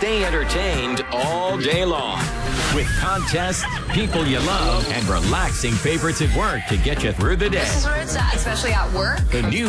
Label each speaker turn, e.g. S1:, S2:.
S1: stay entertained all day long. With contests, people you love, and relaxing favorites at work to get you through the day.
S2: This is where it's at, especially at work.
S1: The new